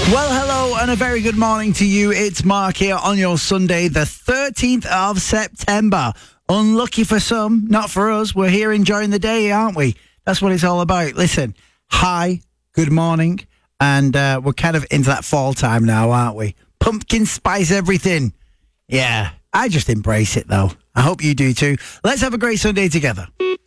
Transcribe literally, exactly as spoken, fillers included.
Well, hello and a very good morning to you. It's Mark here on your Sunday, the thirteenth of September. Unlucky for some, not for us. We're here enjoying the day, aren't we? That's what it's all about. Listen, hi, good morning, and uh, we're kind of into that fall time now, aren't we? Pumpkin spice everything. Yeah, I just embrace it, though. I hope you do too. Let's have a great Sunday together.